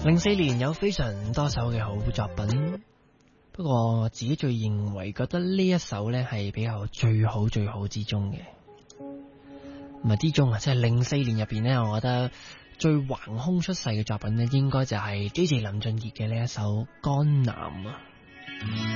04年有非常多首嘅好作品，不過我自己最認為覺得呢一首呢係比較最好之中嘅。唔係之中啊，即係04年入邊呢，我覺得最橫空出世嘅作品呢，應該就係 JJ 林俊傑嘅呢一首《江南》啊。